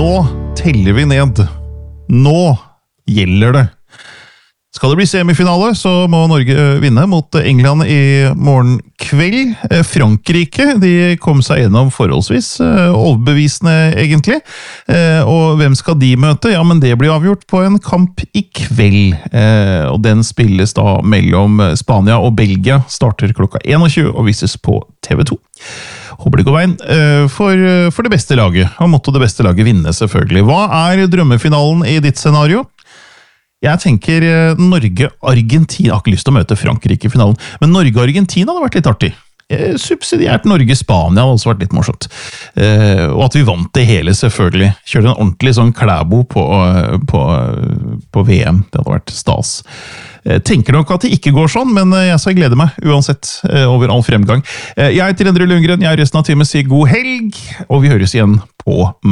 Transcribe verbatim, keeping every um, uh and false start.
Nå teller vi ned. Nå gjelder det. Skal det bli semifinale, så må Norge vinne mot England i morgen kveld. Frankrike, de kom seg gjennom forholdsvis overbevisende, egentlig. Og hvem skal de møte? Ja, men det blir avgjort på en kamp i kveld. Og den spilles da mellom Spania og Belgia. Starter klokka tjueen og vises på T V to. Håper det går veien for, for det beste laget. Og måtte det beste laget vinne, selvfølgelig. Hva er drømmefinalen i ditt scenario? Jeg tenker Norge-Argentina. Jeg har ikke lyst til å møte Frankrike i finalen, men Norge-Argentina hadde vært litt artig. Subsidiært Norge-Spania hadde også vært litt morsomt. Og at vi vant det hele, selvfølgelig. Kjørte en ordentlig sånn klæbo på, på, på V M. Det hadde vært stas. Jeg tenker nok at det ikke går sånn, men jeg skal glede meg uansett over all fremgang. Jeg heter Endre Lundgren, jeg er resten av timen sier god helg, og vi høres igjen på